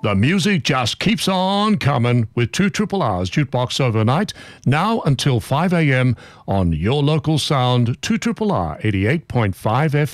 The music just keeps on coming with 2 R's Jukebox Overnight, now until 5 a.m. on your local sound, 2 R 88.5 FM.